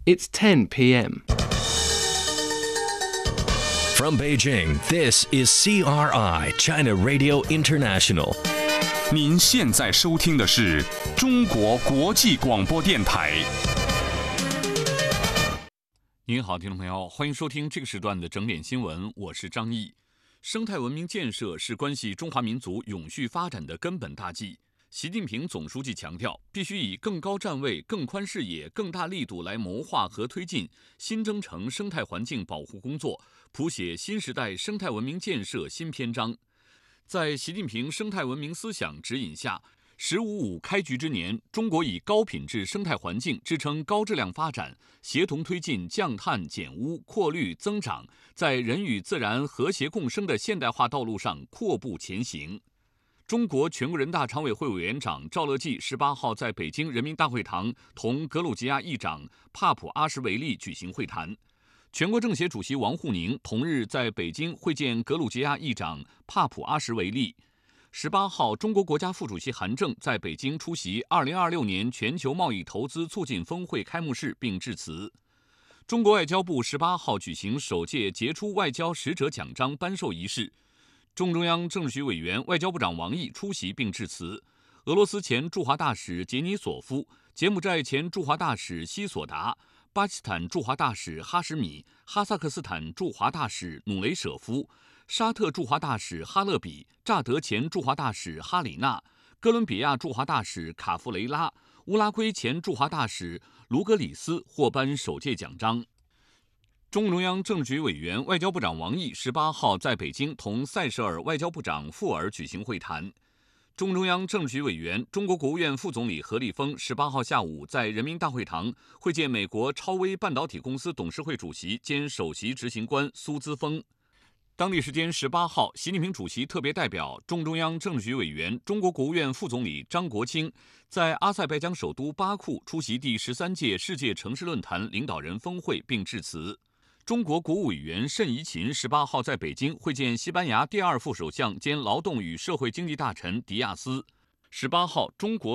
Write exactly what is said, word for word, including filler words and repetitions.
It's ten p m From Beijing, this is C R I, China Radio International. 您现在收听的是中国国际广播电台。您好，听众朋友，欢迎收听这个时段的整点新闻，我是张毅。生态文明建设是关系中华民族永续发展的根本大计。习近平总书记强调，必须以更高站位、更宽视野、更大力度来谋划和推进新征程生态环境保护工作，谱写新时代生态文明建设新篇章。在习近平生态文明思想指引下，十五五开局之年，中国以高品质生态环境支撑高质量发展，协同推进降碳减污、扩绿增长，在人与自然和谐共生的现代化道路上阔步前行。中国全国人大常委会委员长赵乐际十八号在北京人民大会堂同格鲁吉亚议长帕普阿什维利举行会谈。全国政协主席王沪宁同日在北京会见格鲁吉亚议长帕普阿什维利。十八号，中国国家副主席韩正在北京出席二零二六年全球贸易投资促进峰会开幕式并致辞。中国外交部十八号举行首届杰出外交使者奖章颁授仪式。中中央政治局委员、外交部长王毅出席并致辞。俄罗斯前驻华大使杰尼索夫、柬埔寨前驻华大使西索达、巴基斯坦驻华大使哈什米、哈萨克斯坦驻华大使努雷舍夫、沙特驻华大使哈勒比、乍得前驻华大使哈里纳、哥伦比亚驻华大使卡夫雷拉、乌拉圭前驻华大使卢格里斯获颁首届奖章。中共中央政治局委员、外交部长王毅十八号在北京同塞舌尔外交部长富尔举行会谈。中共中央政治局委员、中国国务院副总理何立峰十八号下午在人民大会堂会见美国超微半导体公司董事会主席兼首席执行官苏姿丰。当地时间十八号，习近平主席特别代表、中共中央政治局委员、中国国务院副总理张国清在阿塞拜疆首都巴库出席第十三届世界城市论坛领导人峰会并致辞。中国国务委员谌贻琴十八号在北京会见西班牙第二副首相兼劳动与社会经济大臣迪亚斯。十八号，中国